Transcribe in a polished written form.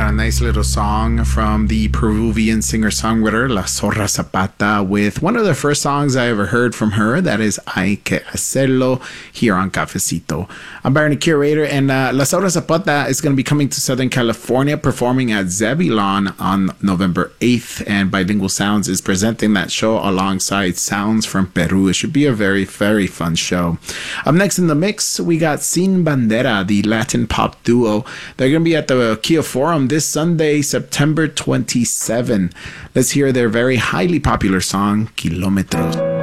got a nice little song from the Peruvian singer-songwriter La Zorra Zapata with one of the first songs I ever heard from her. That is Hay que Hacerlo here on Cafecito. I'm Barney Curator, and La Zorra Zapata is going to be coming to Southern California, performing at Zebulon on November 8th, and Bilingual Sounds is presenting that show alongside Sounds from Peru. It should be a very, very fun show. Up next in the mix, we got Sin Bandera, the Latin pop duo. They're going to be at the Kia Forum this Sunday, September 27. Let's hear their very highly popular song, Kilómetros.